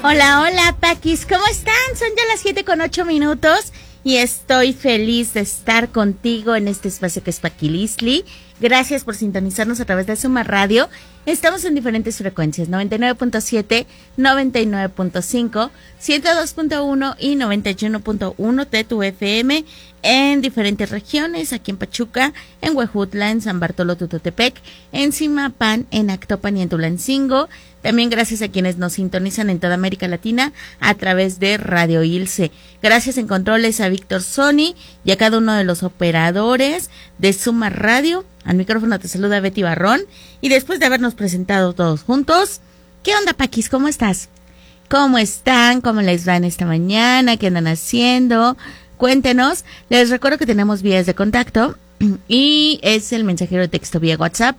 Hola, hola, Paquis, ¿cómo están? Son ya las 7:08 y estoy feliz de estar contigo en este espacio que es Paquilisli. Gracias por sintonizarnos a través de Suma Radio. Estamos en diferentes frecuencias, 99.7, 99.5, 102.1 y 91.1 de tu FM en diferentes regiones, aquí en Pachuca, en Huejutla, en San Bartolo Tututepec, en Zimapán, en Actopan y en Tulancingo. También gracias a quienes nos sintonizan en toda América Latina a través de Radio Ilse. Gracias en controles a Víctor Sony y a cada uno de los operadores de Suma Radio. Al micrófono te saluda Betty Barrón. Y después de habernos presentado todos juntos, ¿qué onda, Paquis? ¿Cómo estás? ¿Cómo están? ¿Cómo les va en esta mañana? ¿Qué andan haciendo? Cuéntenos. Les recuerdo que tenemos vías de contacto y es el mensajero de texto vía WhatsApp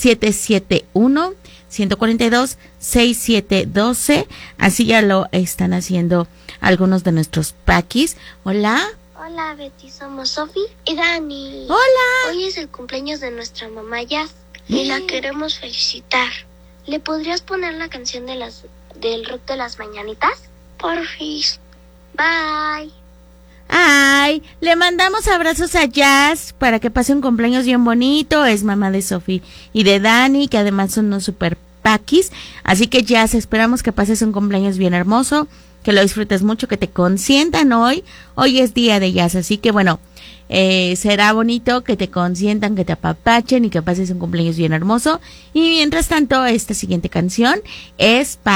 771-142-6712. Así ya lo están haciendo algunos de nuestros Paquis. Hola. Hola, Betty, somos Sofi y Dani. Hola. Hoy es el cumpleaños de nuestra mamá Jazz y la queremos felicitar. ¿Le podrías poner la canción del rock de las mañanitas? Porfis. Bye. Ay, le mandamos abrazos a Jazz para que pase un cumpleaños bien bonito. Es mamá de Sofi y de Dani, que además son unos super Paquis. Así que Jazz, esperamos que pases un cumpleaños bien hermoso, que lo disfrutes mucho, que te consientan hoy. Hoy es día de Jazz, así que bueno, será bonito que te consientan, que te apapachen y que pases un cumpleaños bien hermoso. Y mientras tanto, esta siguiente canción es para